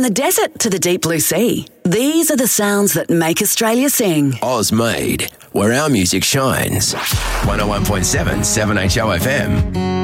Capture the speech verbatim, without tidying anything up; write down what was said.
the desert to the deep blue sea, these are the sounds that make Australia sing. Oz made, where our music shines. one oh one point seven, seven H O F M.